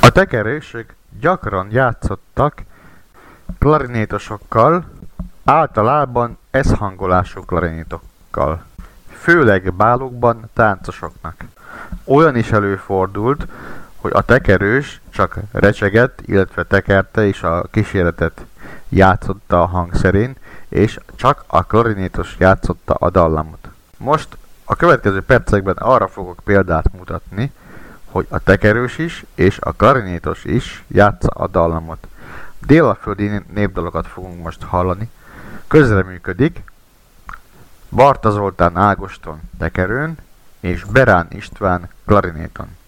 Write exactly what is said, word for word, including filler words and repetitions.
A tekerősök gyakran játszottak klarinétosokkal, általában eszhangolású klarinétokkal, főleg bálokban táncosoknak. Olyan is előfordult, hogy a tekerős csak recsegett, illetve tekerte és a kíséretet játszotta a hangszerén, és csak a klarinétos játszotta a dallamot. Most a következő percekben arra fogok példát mutatni, hogy a tekerős is és a klarinétos is játsza a dallamot. Délaföldi népdalokat fogunk most hallani. Közreműködik Barta Zoltán Ágoston tekerőn és Berán István klarinéton.